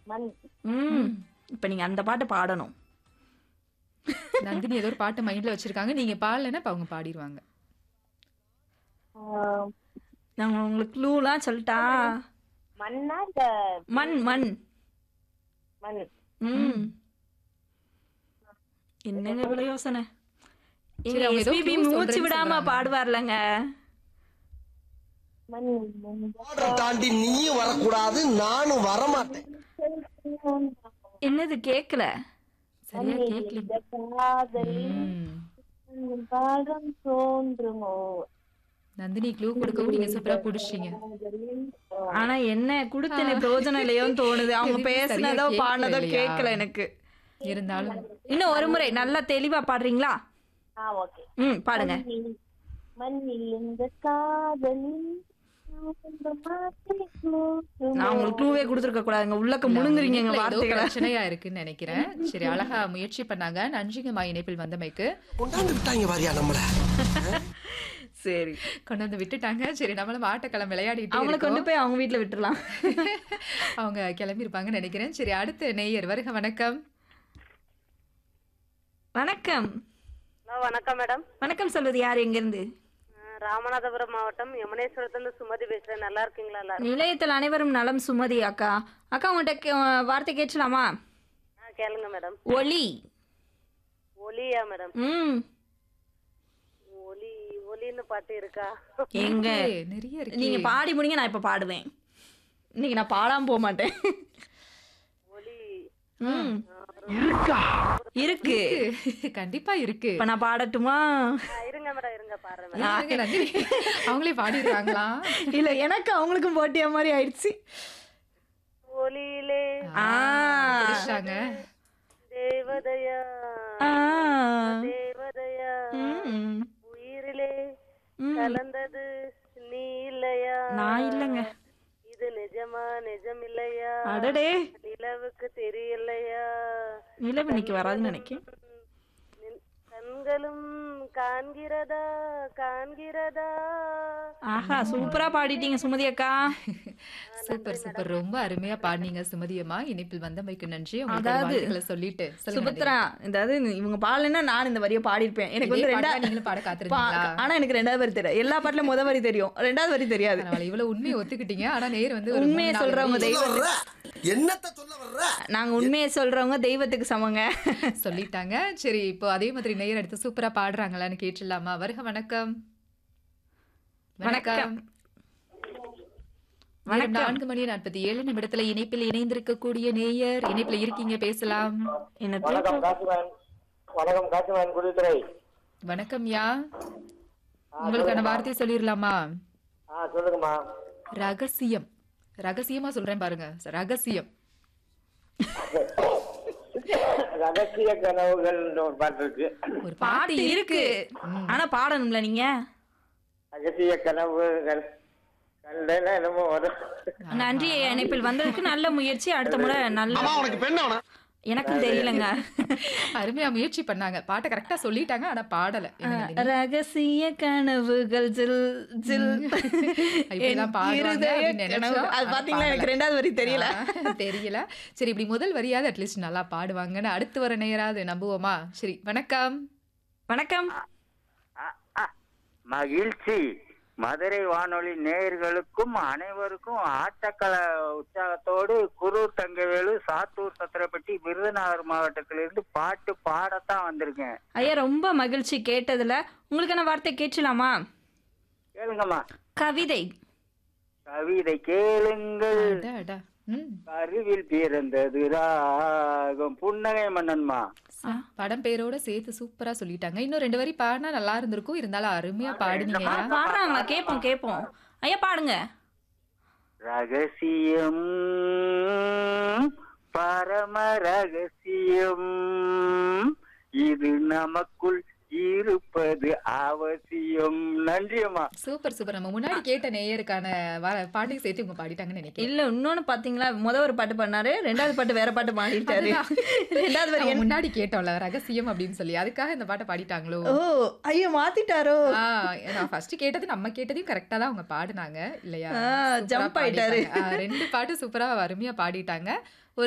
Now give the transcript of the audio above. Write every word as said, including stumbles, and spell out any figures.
மண். ம் இப்போ நீங்க அந்த பாட்டு பாடணும். நந்தினி ஏதோ ஒரு பாட்டு மைண்ட்ல வச்சிருக்காங்க. நீங்க பாடலைன்னா இப்ப அவங்க பாடிடுவாங்க. ஆ, நான் உங்களுக்கு க்ளூலாம் சொல்லிட்டா? மண்ணா இந்த மண் மண். மண். ம் என்னங்க இவ்வளவு யோசனை? சரி, அவங்க ஏதோ எஸ்பிபி clue மூச்சு சொல்றேன்னு விடாம சொல்றாங்க. பாடுவார்லங்க. மண் மண். பார்டர் தாண்டி நீயும் வரக்கூடாது, நானும் வரமாட்டேன். என்னது கேக்கல? சரியா மண்ணில் கேட்கல. இந்த காதலில் ம். பாடம் தோன்றுமோ. நந்தினி க்ளூ கொடுக்கவும் நீங்க சூப்பரா புடிச்சிட்டீங்க. காதலில் ஆனா என்ன குடுத்தன பிரயோஜனம் இல்லையோன்னு தோணுது. அவங்க எதுவுமே சரியா பேசுனதோ கேட்கல பாடினதோ இல்லையா? கேட்கல எனக்கு. இருந்தாலும் இன்னும் ஒரு முறை நல்லா தெளிவா பாடுறீங்களா? ஆ, ஓகே. ம் பாடுங்க. மண்ணில் மண்ணில் இந்த காதலில் நான் உங்களுக்கு க்ளூவே கொடுத்துருக்க கூடாதுங்க. உள்ளக்க முழுங்குறீங்க எங்க இணைப்புல ஏதோ வார்த்தைகளை. பிரச்சனையா இருக்குன்னு நினைக்கிறேன். சரி, அழகா முயற்சி பண்ணாங்க. நன்றிங்கம்மா இணைப்பில் வந்தமைக்கு. கொண்டாந்து விட்டாங்க வாரியா நம்மள. சரி, கொண்டு வந்து விட்டுட்டாங்க. சரி, நம்மளும் ஆட்டக்களம் விளையாடிட்டு அவங்களை கொண்டு இருக்கோம். போய் அவங்க வீட்டுல விட்டுறலாம். அவங்க கிளம்பி இருப்பாங்கன்னு நினைக்கிறேன். சரி, அடுத்த நேயர் வருக. வணக்கம். வணக்கம். ஹலோ, வணக்கம் மேடம். வணக்கம் சொல்வது யார், எங்க இருந்து? அஹ் ராமநாதபுரம் மாவட்டம் யமுனேஸ்வரத்துல சுமதி பேசுறேன். நல்லா இருக்கீங்களா எல்லாரும்? நிலையத்தில் அனைவரும் நலம். சுமதி அக்கா. அக்கா உங்கள்கிட்ட கே- வார்த்தை கேட்கலாமா? ஆ, கேளுங்க மேடம். ஒலி. ஒலியா மேடம்? ம் ஒலி ஒலின்னு பாட்டு இருக்கா? எங்க ஏய், நிறைய இருக்கு. நீங்க பாடி முடிங்க, நான் இப்ப பாடுவேன். இன்னைக்கு நான் பாடாம போக மாட்டேன். ஒலி ம் இருக்கு. கண்டிப்பா இருக்கு. இப்ப நான் பாடட்டுமா? ஆ, இருங்க மேடம், இருங்க பாடுறேன் மேடம். இருங்க, நந்தினி. அவங்களே பாடிடுறாங்களா? இல்ல எனக்கு அவங்களுக்கும் போட்டியா மாதிரி ஆயிடுச்சு. ஒலியிலே ஆ. பிடிச்சாங்க. தேவதையா ஆ. தேவதையா ம். உயிரிலே ம். கலந்தது நீ இல்லையா? நான் இல்லைங்க. இது நிஜமா நிஜம் இல்லையா? அடடே, நிலவுக்கு தெரியலையா? நிலவு இன்னைக்கு வராதுன்னு நினைக்கிறேன். நின் கண்களும் காண்கிறதா காண்கிறதா? ஆஹா, சூப்பரா பாடிட்டீங்க சுமதி அக்கா. Super super. ரொம்ப அருமையா பாடினீங்க சுமதி அம்மா. இணைப்பில் வந்தமைக்கு நன்றி. உங்களுக்கு அதாவது, வாழ்த்துக்களை சொல்லிட்டு சொல்லுங்க சுபத்ரா, அதாவது இவங்க பாடலைன்னா நான் இந்த வரியை பாடியிருப்பேன். எனக்கு இதே வந்து பாட்டா ரெண்டா நீங்களும் பாட பா- காத்திருந்தீங்களா? ஆனா எனக்கு ரெண்டாவது வரி தெரியும். எல்லா பாட்டுலயும் முத வரி தெரியும், ரெண்டாவது வரி தெரியாது. பரவாயில்ல, இவ்வளவு உண்மையை ஒத்துக்கிட்டீங்க. ஆனா நேர் வந்து ஒரு உண்மையை மூணு நாலு சொல்றவங்க வரி தெய்வம். சொல்ல வர்ற? என்னத்த சொல்ல வர்ற? நாங்க உண்மையை சொல்றவங்க தெய்வத்துக்கு சமங்க. சொல்லிட்டாங்க. சரி, இப்போ அதே மாதிரி நேயர் எடுத்து சூப்பரா பாடுறாங்களான்னு கேட்டுடலாமா? வருக. வணக்கம். வணக்கம். நேரம் வணக்கம். நான்கு மணி நாற்பத்தி ஏழு நிமிடத்துல இணைப்பில் இணைந்திருக்கக்கூடிய நேயர் இணைப்பில் இருக்கீங்க, பேசலாம். என்ன வணக்கம் காசிமன். வணக்கம் காசிமன் குடித்துறை. வணக்கம் யா. உங்களுக்கான வார்த்தை சொல்லிடலாமா? ஆ, சொல்லுங்கம்மா. ரகசியம். ரகசியமா சொல்றேன் பாருங்க. ரகசியம். ரகசிய கனவுகள் ஒரு பாட்டு இருக்கு. ஒரு பாட்டு இருக்கு, ஆனா பாடணும்ல நீங்க. ரகசிய கனவுகள் கண்டன என்னமோ வரும். நன்றி இணைப்பில் வந்ததுக்கு. நல்ல முயற்சி. அடுத்த முறை நல்ல. அம்மா உனக்கு பெண் அவனா? எனக்கும் தெரியலங்க. அருமையா முயற்சி பண்ணாங்க. பாட்டை கரெக்டா சொல்லிட்டாங்க, ஆனா பாடல. என்ன நளினி? ரகசிய கனவுகள் ஜில் ஜில் இப்படிதான் பாடுவாங்க இருதய அப்படின்னு நினைச்சோம். கனவுகள். அது ஆனா பாத்தீங்களா, எனக்கு பாடல. ரெண்டாவது வரி தெரியல. ஆ, தெரியல. சரி, இப்படி முதல் வரியாவது அட்லீஸ்ட் நல்லா பாடுவாங்கன்னு அடுத்து வர நேராவது நம்புவோமா? சரி, வணக்கம். வணக்கம். மகிழ்ச்சி. மதுரை வானொலி நேயர்களுக்கும் அனைவருக்கும் ஆட்டக்கல உற்சாகத்தோடு குரு தங்கவேலு, சாத்தூர், சத்திரப்பட்டி, விருதுநகர் மாவட்டத்திலிருந்து பாட்டு பாடத்தான் வந்திருக்கேன். ஐயா, ரொம்ப மகிழ்ச்சி கேட்டதுல. உங்களுக்கான வார்த்தை கேட்கலாமா? கேளுங்கம்மா. கவிதை. கவிதை கேளுங்கள். அடா, அடா. ம். கருவில் பிறந்தது ராகம் புன்னகை மன்னன்மா. ஆ, படம் பேரோட சேர்த்து சூப்பரா சொல்லிட்டாங்க. இன்னும் ரெண்டு வரி பாடினா நல்லா இருந்திருக்கும். இருந்தாலும் அருமையா பாடுனீங்க. ஆ, பாடுறாங்களா? கேட்போம் கேட்போம். ஐயா பாடுங்க. ரகசியம் பரம ரகசியம் இது நமக்குள் இருப்பது அவசியம். நன்றி அம்மா. Super super. நம்ம முன்னாடி கேட்ட நேயருக்கான வா- பாட்டையும் சேர்த்து இவங்க பாடிட்டாங்கன்னு நினைக்கிறேன். இல்ல, இன்னொன்னு பாத்தீங்களா, முத ஒரு பாட்டு பண்ணாரு, ரெண்டாவது பாட்டு வேற பாட்டு பாடிட்டாரு. ரெண்டாவது வரி நம்ம என்ன? முன்னாடி கேட்டோம்ல ரகசியம் அப்படின்னு சொல்லி, அதுக்காக இந்த பாட்டை பாடிட்டாங்களோ? ஓ ஐயோ, மாத்திட்டாரோ? ஆ, நான் ஃபர்ஸ்ட் கேட்டது நம்ம கேட்டதையும் கரெக்டா தான் அவங்க பாடினாங்க இல்லையா? ஆ, சூப்பரா jump ஆயிட்டாரு. பாடிட்டாங்க. ஆ, ரெண்டு பாட்டு சூப்பரா அருமையா பாடிட்டாங்க.